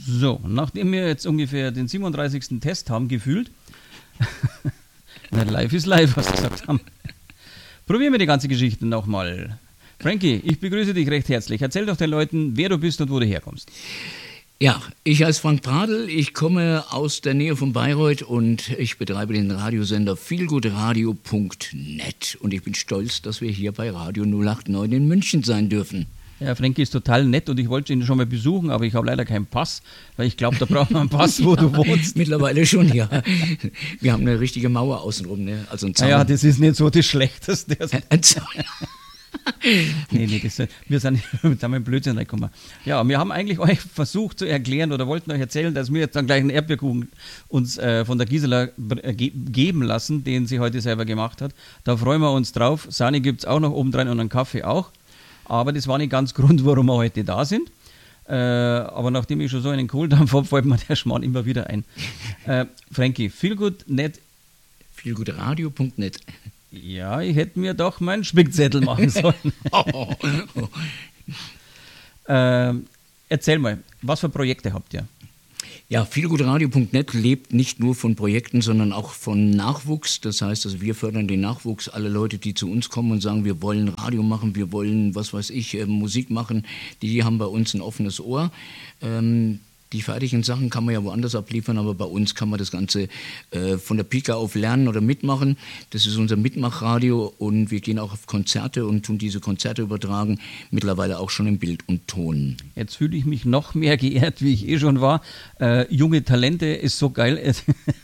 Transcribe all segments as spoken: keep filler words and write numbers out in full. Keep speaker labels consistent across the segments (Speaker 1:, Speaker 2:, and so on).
Speaker 1: So, nachdem wir jetzt ungefähr den siebenunddreißigsten Test haben, gefühlt, live ist live, was wir gesagt haben, probieren wir die ganze Geschichte nochmal. Frankie, ich begrüße dich recht herzlich. Erzähl doch den Leuten, wer du bist und wo du herkommst.
Speaker 2: Ja, ich heiße Frank Pradl, ich komme aus der Nähe von Bayreuth und ich betreibe den Radiosender feelgoodradio punkt net und ich bin stolz, dass wir hier bei Radio null acht neun in München sein dürfen.
Speaker 1: Ja, Frankie ist total nett und ich wollte ihn schon mal besuchen, aber ich habe leider keinen Pass, weil ich glaube, da braucht man einen Pass, wo ja, du wohnst.
Speaker 2: Mittlerweile schon, ja. Wir haben eine richtige Mauer außenrum, ne? Also ein Zaun.
Speaker 1: Ja, das ist nicht so das Schlechteste. Ein Zaun. nee, nee, das, wir sind mit einem Blödsinn reingekommen. Ja, wir haben eigentlich euch versucht zu erklären oder wollten euch erzählen, dass wir jetzt dann gleich einen Erdbeerkuchen uns äh, von der Gisela ge- geben lassen, den sie heute selber gemacht hat. Da freuen wir uns drauf. Sahne gibt es auch noch obendrein und einen Kaffee auch. Aber das war nicht ganz Grund, warum wir heute da sind. Äh, aber nachdem ich schon so einen Kohldampf habe, fällt mir der Schmarrn immer wieder ein. Äh, Frankie, feelgood.net.
Speaker 2: feelgoodradio punkt net.
Speaker 1: Ja, ich hätte mir doch meinen Spickzettel machen sollen. oh, oh. äh, erzähl mal, was für Projekte habt ihr?
Speaker 2: Ja, feelgoodradio punkt net lebt nicht nur von Projekten, sondern auch von Nachwuchs. Das heißt, also wir fördern den Nachwuchs, alle Leute, die zu uns kommen und sagen, wir wollen Radio machen, wir wollen, was weiß ich, äh, Musik machen, die haben bei uns ein offenes Ohr. Ähm, Die fertigen Sachen kann man ja woanders abliefern, aber bei uns kann man das Ganze äh, von der Pika auf lernen oder mitmachen. Das ist unser Mitmachradio und wir gehen auch auf Konzerte und tun diese Konzerte übertragen, mittlerweile auch schon in Bild und Ton.
Speaker 1: Jetzt fühle ich mich noch mehr geehrt, wie ich eh schon war. Äh, junge Talente ist so geil.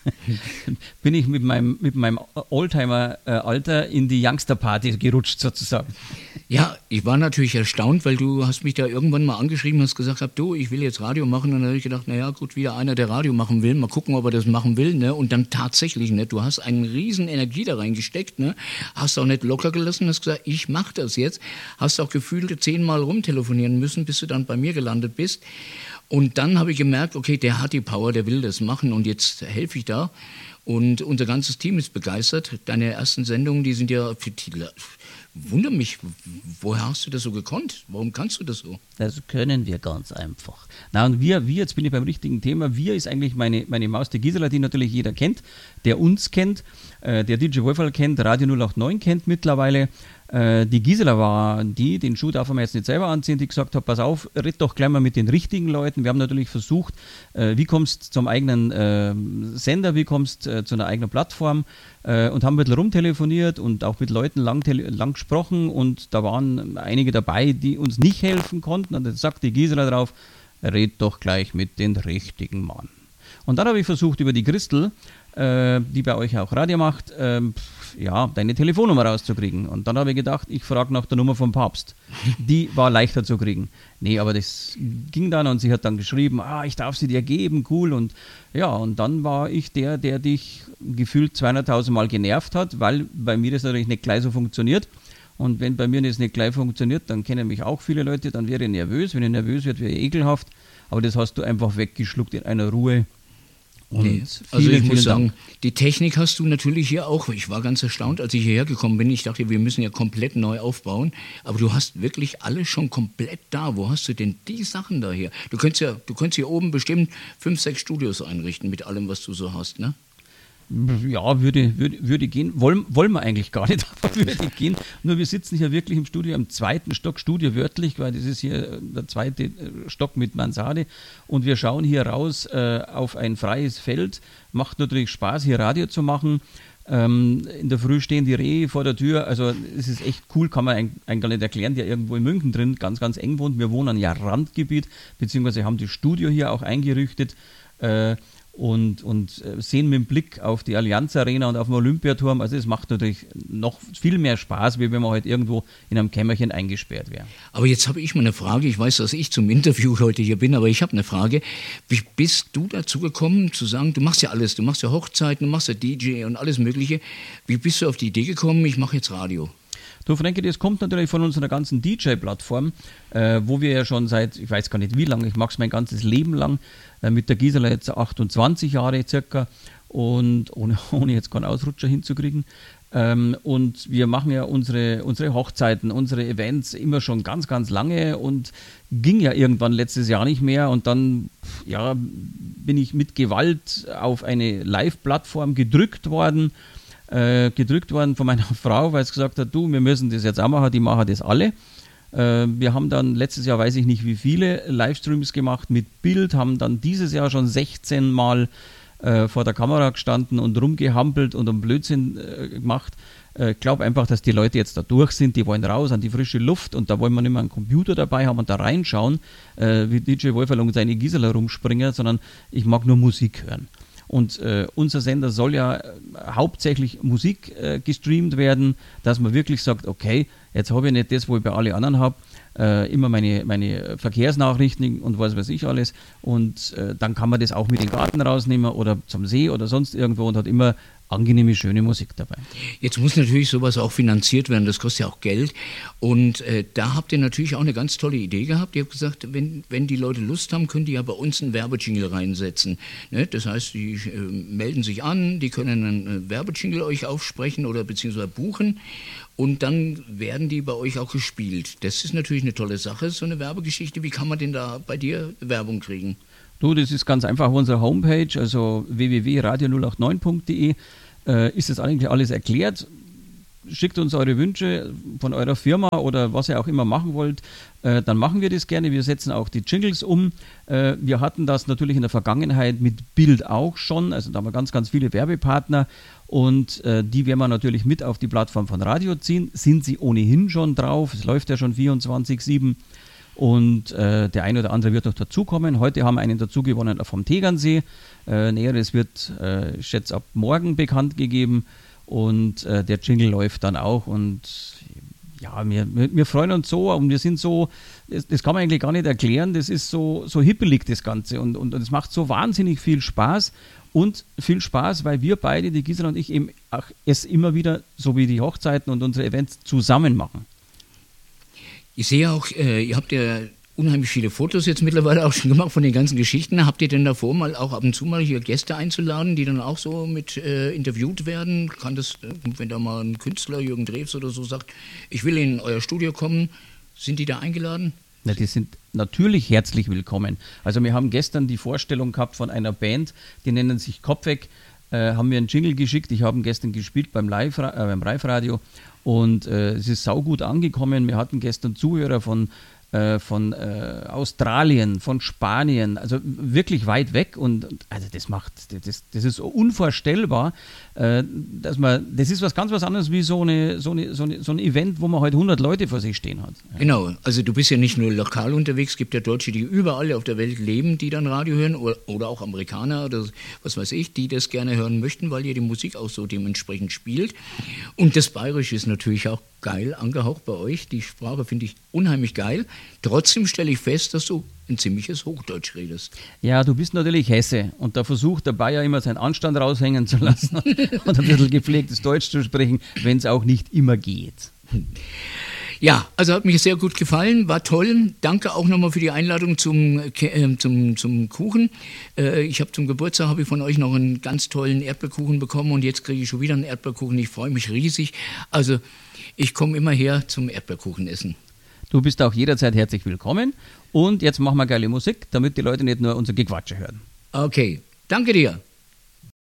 Speaker 1: Bin ich mit meinem, mit meinem Oldtimer-Alter in die Youngster-Party gerutscht sozusagen.
Speaker 2: Ja, ich war natürlich erstaunt, weil du hast mich da irgendwann mal angeschrieben und hast gesagt, du, ich will jetzt Radio machen. Und dann habe ich gedacht, naja, gut, wieder einer, der Radio machen will. Mal gucken, ob er das machen will. Ne? Und dann tatsächlich, ne? Du hast eine riesen Energie da reingesteckt. Ne? Hast auch nicht locker gelassen, hast gesagt, ich mache das jetzt. Hast auch gefühlt zehnmal rumtelefonieren müssen, bis du dann bei mir gelandet bist. Und dann habe ich gemerkt, okay, der hat die Power, der will das machen und jetzt helfe ich da. Und unser ganzes Team ist begeistert. Deine ersten Sendungen, die sind ja für die... Wunder mich, woher hast du das so gekonnt? Warum kannst du das so?
Speaker 1: Das können wir ganz einfach. Na und wir, wir, jetzt bin ich beim richtigen Thema, wir ist eigentlich meine, meine Maus, die Gisela, die natürlich jeder kennt, der uns kennt, äh, der D J Wolferl kennt, Radio null acht neun kennt mittlerweile. Äh, die Gisela war die, den Schuh darf man jetzt nicht selber anziehen, die gesagt hat, pass auf, red doch gleich mal mit den richtigen Leuten. Wir haben natürlich versucht, äh, wie kommst du zum eigenen äh, Sender, wie kommst du äh, zu einer eigenen Plattform äh, und haben ein bisschen rumtelefoniert und auch mit Leuten lang, tele- lang gesprochen und da waren einige dabei, die uns nicht helfen konnten und dann sagt die Gisela drauf, red doch gleich mit den richtigen Mann. Und dann habe ich versucht, über die Christel, äh, die bei euch auch Radio macht, äh, ja, deine Telefonnummer rauszukriegen. Und dann habe ich gedacht, ich frage nach der Nummer vom Papst. Die war leichter zu kriegen. Nee, aber das ging dann und sie hat dann geschrieben, ah, ich darf sie dir geben, cool. Und ja, und dann war ich der, der dich gefühlt zweihunderttausend Mal genervt hat, weil bei mir das natürlich nicht gleich so funktioniert. Und wenn bei mir das nicht gleich funktioniert, dann kennen mich auch viele Leute, dann wäre ich nervös. Wenn ich nervös wird, wäre ich ekelhaft. Aber das hast du einfach weggeschluckt in einer Ruhe.
Speaker 2: Und nee, also vielen, ich muss sagen, Dank. Die Technik hast du natürlich hier auch. Ich war ganz erstaunt, als ich hierher gekommen bin. Ich dachte, wir müssen ja komplett neu aufbauen. Aber du hast wirklich alles schon komplett da. Wo hast du denn die Sachen da hier? Du könntest ja, du könntest hier oben bestimmt fünf, sechs Studios einrichten mit allem, was du so hast, ne?
Speaker 1: Ja, würde, würde, würde gehen. Wollen, wollen wir eigentlich gar nicht, aber würde gehen. Nur wir sitzen hier wirklich im Studio, am zweiten Stock, Studio wörtlich, weil das ist hier der zweite Stock mit Mansarde. Und wir schauen hier raus äh, auf ein freies Feld. Macht natürlich Spaß, hier Radio zu machen. Ähm, in der Früh stehen die Rehe vor der Tür. Also es ist echt cool, kann man eigentlich gar nicht erklären, der irgendwo in München drin ganz, ganz eng wohnt. Wir wohnen ja Randgebiet, beziehungsweise haben das Studio hier auch eingerichtet. Äh, Und, und sehen mit dem Blick auf die Allianz Arena und auf den Olympiaturm. Also es macht natürlich noch viel mehr Spaß, wie wenn man halt irgendwo in einem Kämmerchen eingesperrt wäre.
Speaker 2: Aber jetzt habe ich mal eine Frage. Ich weiß, dass ich zum Interview heute hier bin, aber ich habe eine Frage. Wie bist du dazu gekommen, zu sagen, du machst ja alles, du machst ja Hochzeiten, du machst ja D J und alles Mögliche. Wie bist du auf die Idee gekommen, ich mache jetzt Radio?
Speaker 1: Du, Frankie, das kommt natürlich von unserer ganzen D J-Plattform, äh, wo wir ja schon seit, ich weiß gar nicht wie lange, ich mache es mein ganzes Leben lang, äh, mit der Gisela jetzt achtundzwanzig Jahre circa und ohne, ohne jetzt keinen Ausrutscher hinzukriegen. Ähm, und wir machen ja unsere, unsere Hochzeiten, unsere Events immer schon ganz, ganz lange und ging ja irgendwann letztes Jahr nicht mehr. Und dann ja, bin ich mit Gewalt auf eine Live-Plattform gedrückt worden, äh, gedrückt worden von meiner Frau, weil sie gesagt hat, du, wir müssen das jetzt auch machen, die machen das alle. Äh, wir haben dann letztes Jahr, weiß ich nicht wie viele Livestreams gemacht mit Bild, haben dann dieses Jahr schon sechzehn Mal äh, vor der Kamera gestanden und rumgehampelt und einen Blödsinn äh, gemacht. Ich äh, glaube einfach, dass die Leute jetzt da durch sind, die wollen raus an die frische Luft und da wollen wir nicht mehr einen Computer dabei haben und da reinschauen, äh, wie D J Wolferl und seine Gisela rumspringen, sondern ich mag nur Musik hören. Und äh, unser Sender soll ja äh, hauptsächlich Musik äh, gestreamt werden, dass man wirklich sagt, okay, jetzt habe ich nicht das, wo ich bei allen anderen habe, äh, immer meine, meine Verkehrsnachrichten und was weiß ich alles. Und äh, dann kann man das auch mit in den Garten rausnehmen oder zum See oder sonst irgendwo und hat immer angenehme, schöne Musik dabei.
Speaker 2: Jetzt muss natürlich sowas auch finanziert werden, das kostet ja auch Geld. Und äh, da habt ihr natürlich auch eine ganz tolle Idee gehabt. Ihr habt gesagt, wenn, wenn die Leute Lust haben, können die ja bei uns einen Werbejingle reinsetzen. Ne? Das heißt, die äh, melden sich an, die können einen äh, Werbejingle euch aufsprechen oder beziehungsweise buchen und dann werden die bei euch auch gespielt. Das ist natürlich eine tolle Sache, so eine Werbegeschichte. Wie kann man denn da bei dir Werbung kriegen?
Speaker 1: Du, das ist ganz einfach auf unserer Homepage, also w w w punkt radio null acht neun punkt d e, äh, ist das eigentlich alles erklärt. Schickt uns eure Wünsche von eurer Firma oder was ihr auch immer machen wollt, äh, dann machen wir das gerne. Wir setzen auch die Jingles um. Äh, wir hatten das natürlich in der Vergangenheit mit Bild auch schon, also da haben wir ganz, ganz viele Werbepartner und äh, die werden wir natürlich mit auf die Plattform von Radio ziehen. Sind sie ohnehin schon drauf, es läuft ja schon vierundzwanzig sieben. Und äh, der eine oder andere wird noch dazukommen. Heute haben wir einen dazu gewonnen vom Tegernsee. Äh, Näheres wird, äh, ich schätze, ab morgen bekannt gegeben. Und äh, der Jingle läuft dann auch. Und ja, wir, wir freuen uns so und wir sind so, das, das kann man eigentlich gar nicht erklären, das ist so, so hippelig das Ganze. Und, und, und es macht so wahnsinnig viel Spaß. Und viel Spaß, weil wir beide, die Gisela und ich, eben auch es immer wieder, so wie die Hochzeiten und unsere Events, zusammen machen.
Speaker 2: Ich sehe auch, äh, ihr habt ja unheimlich viele Fotos jetzt mittlerweile auch schon gemacht von den ganzen Geschichten. Habt ihr denn davor mal auch ab und zu mal hier Gäste einzuladen, die dann auch so mit äh, interviewt werden? Kann das, wenn da mal ein Künstler, Jürgen Drews oder so sagt, ich will in euer Studio kommen, sind die da eingeladen?
Speaker 1: Na, die sind natürlich herzlich willkommen. Also wir haben gestern die Vorstellung gehabt von einer Band, die nennen sich Kopfweg, äh, haben mir einen Jingle geschickt. Ich habe ihn gestern gespielt beim Live, äh, beim Live-Radio. Und äh, es ist saugut angekommen. Wir hatten gestern Zuhörer von, äh, von äh, Australien, von Spanien, also wirklich weit weg. Und also das macht, das, das ist unvorstellbar, äh, dass man, das ist was ganz was anderes wie so, eine, so, eine, so, eine, so ein Event, wo man heute hundert Leute vor sich stehen hat. Ja.
Speaker 2: Genau, also du bist ja nicht nur lokal unterwegs, es gibt ja Deutsche, die überall auf der Welt leben, die dann Radio hören oder, oder auch Amerikaner oder was weiß ich, die das gerne hören möchten, weil ihr die Musik auch so dementsprechend spielt. Und das Bayerische ist natürlich auch geil angehaucht bei euch. Die Sprache finde ich unheimlich geil. Trotzdem stelle ich fest, dass du ein ziemliches Hochdeutsch redest.
Speaker 1: Ja, du bist natürlich Hesse und da versucht der Bayer immer seinen Anstand raushängen zu lassen und ein bisschen gepflegtes Deutsch zu sprechen, wenn es auch nicht immer geht.
Speaker 2: Ja, also hat mich sehr gut gefallen, war toll. Danke auch nochmal für die Einladung zum, äh, zum, zum Kuchen. Äh, ich habe zum Geburtstag habe ich von euch noch einen ganz tollen Erdbeerkuchen bekommen und jetzt kriege ich schon wieder einen Erdbeerkuchen. Ich freue mich riesig. Also ich komme immer her zum Erdbeerkuchen essen.
Speaker 1: Du bist auch jederzeit herzlich willkommen und jetzt machen wir geile Musik, damit die Leute nicht nur unser Gequatsche hören.
Speaker 2: Okay, danke dir.